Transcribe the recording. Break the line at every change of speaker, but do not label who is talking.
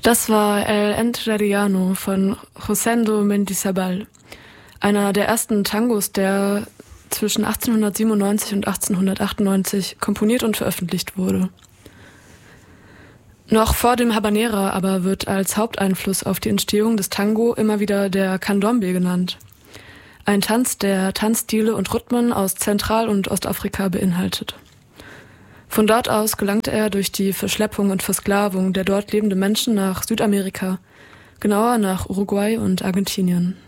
Das war El Entrerriano von Rosendo Mendizábal, einer der ersten Tangos, der zwischen 1897 und 1898 komponiert und veröffentlicht wurde. Noch vor dem Habanera aber wird als Haupteinfluss auf die Entstehung des Tango immer wieder der Candombe genannt. Ein Tanz, der Tanzstile und Rhythmen aus Zentral- und Ostafrika beinhaltet. Von dort aus gelangte er durch die Verschleppung und Versklavung der dort lebenden Menschen nach Südamerika, genauer nach Uruguay und Argentinien.